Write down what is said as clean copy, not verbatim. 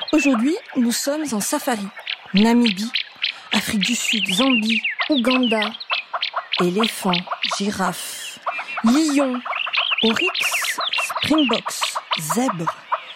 Aujourd'hui, nous sommes en safari. Namibie, Afrique du Sud, Zambie, Ouganda. Éléphants, girafes, lions, oryx, springboks, zèbres.